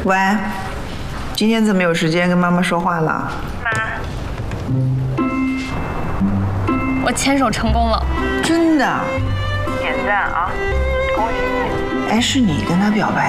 喂，今天怎么有时间跟妈妈说话了？ 妈，我牵手成功了， 真的？ 点赞啊！恭喜你！ 哎，是你跟他表白